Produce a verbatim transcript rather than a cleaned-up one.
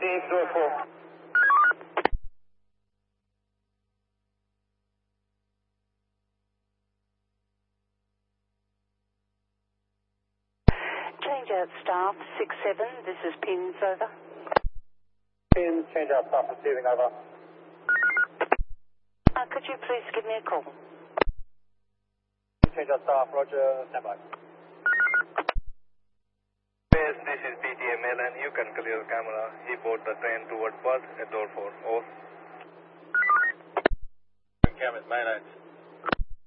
Proceed, door four. Change out staff, six seven, this is Pins, over. Pins, change out staff, receiving, over. Uh, could you please give me a call? Change out staff, roger, standby. Yes, this is P T M L and you can clear the camera. He brought the train toward Perth at door four. Over. Cameras, main eight.